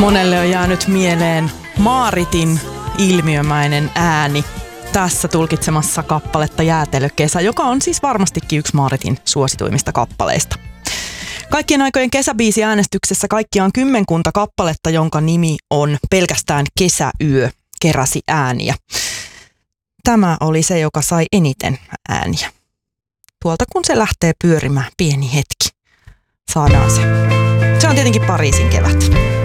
Monelle on jäänyt mieleen Maaritin ilmiömäinen ääni tässä tulkitsemassa kappaletta Jäätelökesä, joka on siis varmastikin yksi Maaritin suosituimmista kappaleista. Kaikkien aikojen kesäbiisiäänestyksessä kaikkiaan 10 kappaletta, jonka nimi on pelkästään Kesäyö, keräsi ääniä. Tämä oli se, joka sai eniten ääniä. Tuolta kun se lähtee pyörimään pieni hetki, saadaan se. Se on tietenkin Pariisin kevät.